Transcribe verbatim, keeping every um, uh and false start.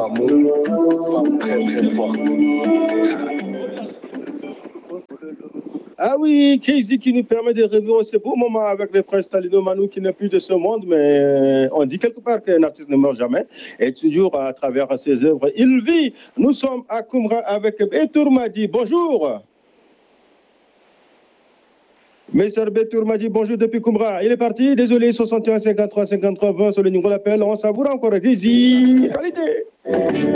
l'amour, femme très très forte. Ah oui, Casey qui nous permet de revivre ce beau moment avec les frères Stalino Manou qui n'est plus de ce monde, mais on dit quelque part qu'un artiste ne meurt jamais, et toujours à travers ses œuvres, il vit. Nous sommes à Koumra avec Betour Madi. Bonjour. Monsieur Betour Madi, bonjour depuis Koumra. Il est parti, désolé, soixante et un cinquante-trois cinquante-trois vingt sur le numéro d'appel. On savoure encore Casey. Qualité.